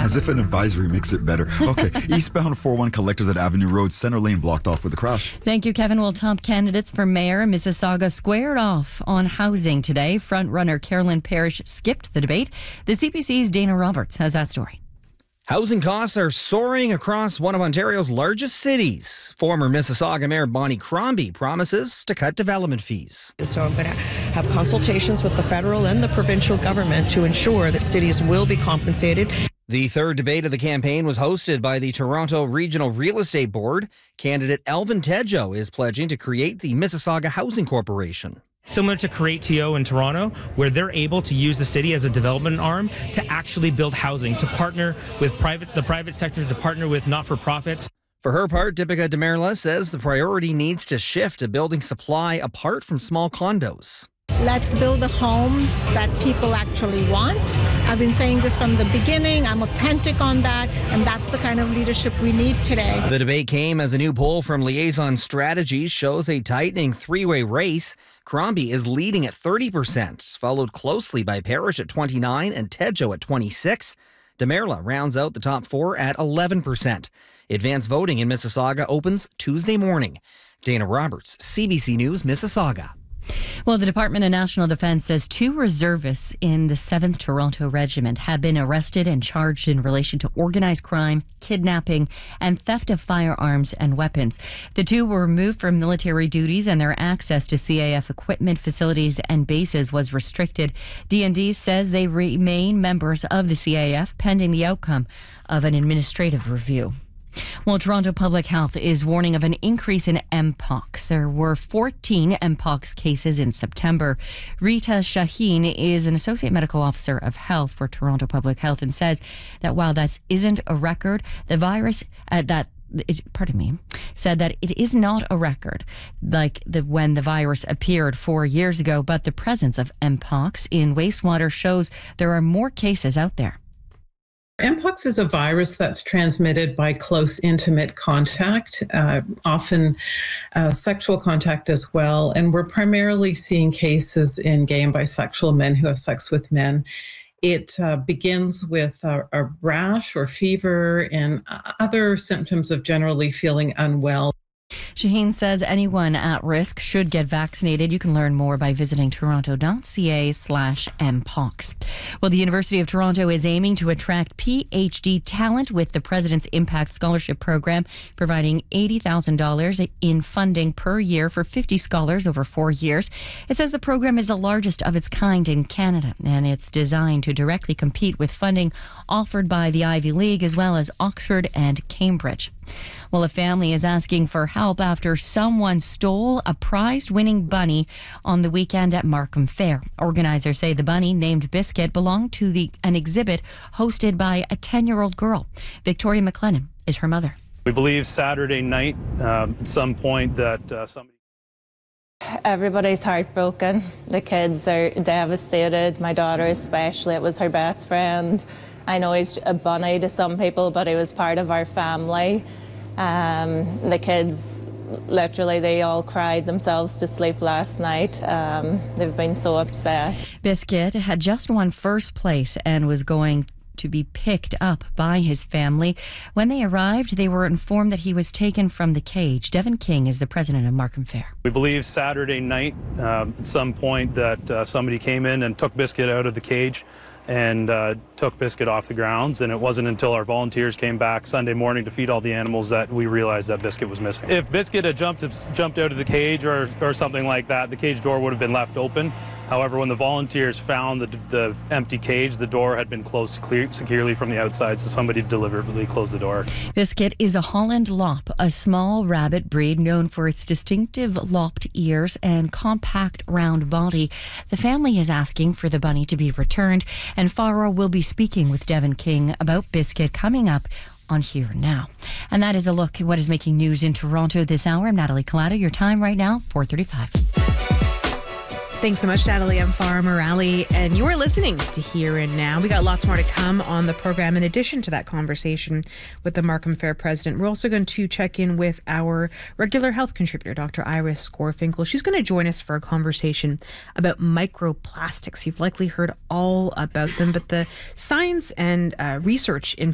As if an advisory makes it better. Okay, eastbound 401 collectors at Avenue Road, center lane blocked off with a crash. Thank you, Kevin. Well, top candidates for mayor in Mississauga squared off on housing today. Front-runner Carolyn Parrish skipped the debate. The CPC's Dana Roberts has that story. Housing costs are soaring across one of Ontario's largest cities. Former Mississauga Mayor Bonnie Crombie promises to cut development fees. So I'm going to have consultations with the federal and the provincial government to ensure that cities will be compensated. The third debate of the campaign was hosted by the Toronto Regional Real Estate Board. Candidate Elvin Tedjo is pledging to create the Mississauga Housing Corporation. Similar to Create.to in Toronto, where they're able to use the city as a development arm to actually build housing, to partner with the private sector, to partner with not-for-profits. For her part, Deepika Demerla says the priority needs to shift to building supply apart from small condos. Let's build the homes that people actually want. I've been saying this from the beginning. I'm authentic on that, and that's the kind of leadership we need today. The debate came as a new poll from Liaison Strategies shows a tightening three-way race. Crombie is leading at 30%, followed closely by Parrish at 29% and Tedjo at 26%. Demerla rounds out the top four at 11%. Advance voting in Mississauga opens Tuesday morning. Dana Roberts, CBC News, Mississauga. Well, the Department of National Defence says 2 reservists in the 7th Toronto Regiment have been arrested and charged in relation to organised crime, kidnapping, and theft of firearms and weapons. The 2 were removed from military duties and their access to CAF equipment, facilities, and bases was restricted. DND says they remain members of the CAF pending the outcome of an administrative review. Well, Toronto Public Health is warning of an increase in Mpox. There were 14 Mpox cases in September. Rita Shaheen is an Associate Medical Officer of Health for Toronto Public Health and says that while that isn't a record, the virus said that it is not a record like when the virus appeared 4 years ago, but the presence of Mpox in wastewater shows there are more cases out there. Mpox is a virus that's transmitted by close, intimate contact, often sexual contact as well. And we're primarily seeing cases in gay and bisexual men who have sex with men. It begins with a rash or fever and other symptoms of generally feeling unwell. Shaheen says anyone at risk should get vaccinated. You can learn more by visiting toronto.ca/mpox. Well, the University of Toronto is aiming to attract PhD talent with the President's Impact Scholarship Program, providing $80,000 in funding per year for 50 scholars over 4 years. It says the program is the largest of its kind in Canada, and it's designed to directly compete with funding offered by the Ivy League as well as Oxford and Cambridge. Well, a family is asking for help after someone stole a prize-winning bunny on the weekend at Markham Fair. Organizers say the bunny, named Biscuit, belonged to an exhibit hosted by a 10-year-old girl. Victoria McLennan is her mother. We believe Saturday night at some point that somebody... Everybody's heartbroken. The kids are devastated. My daughter especially. It was her best friend. I know he's a bunny to some people, but he was part of our family. The kids, literally, they all cried themselves to sleep last night. They've been so upset. Biscuit had just won first place and was going to be picked up by his family. When they arrived, they were informed that he was taken from the cage. Devin King is the president of Markham Fair. We believe Saturday night at some point that somebody came in and took Biscuit out of the cage and took Biscuit off the grounds, and it wasn't until our volunteers came back Sunday morning to feed all the animals that we realized that Biscuit was missing. If Biscuit had jumped out of the cage or something like that, the cage door would have been left open. However, when the volunteers found the empty cage, the door had been closed securely from the outside, so somebody deliberately closed the door. Biscuit is a Holland Lop, a small rabbit breed known for its distinctive lopped ears and compact round body. The family is asking for the bunny to be returned, and Farah will be speaking with Devin King about Biscuit coming up on Here Now. And that is a look at what is making news in Toronto this hour. I'm Natalie Collado. Your time right now, 4:35. Thanks so much, Natalie. I'm Farah Morali, and you are listening to Here and Now. We got lots more to come on the program in addition to that conversation with the Markham Fair president. We're also going to check in with our regular health contributor, Dr. Iris Gorfinkel. She's going to join us for a conversation about microplastics. You've likely heard all about them, but the science and research in